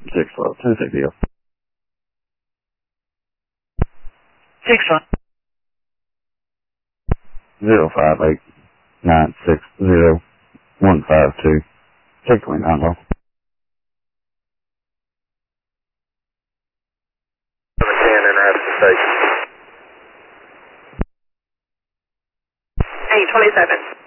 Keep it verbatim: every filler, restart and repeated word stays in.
Six twelve, ten six deal. Six one. Zero five eight nine six zero one five two. Take Queen Congo. Seven ten and out of the station. Eight twenty seven.